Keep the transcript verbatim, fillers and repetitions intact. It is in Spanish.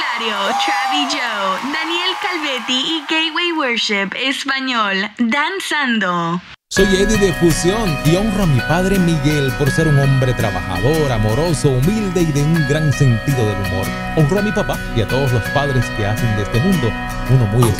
Rosario, Travi Joe, Daniel Calvetti y Gateway Worship Español, danzando. Soy Eddie de Fusión y honro a mi padre Miguel por ser un hombre trabajador, amoroso, humilde y de un gran sentido del humor. Honro a mi papá y a todos los padres que hacen de este mundo uno muy especial.